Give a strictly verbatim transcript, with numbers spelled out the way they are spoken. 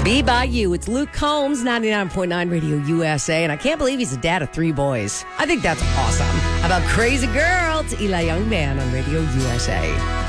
Be By You. It's Luke Combs, ninety-nine point nine Radio U S A, and I can't believe he's a dad of three boys. I think that's awesome. How about Crazy Girl? It's Eli Young Man on Radio U S A.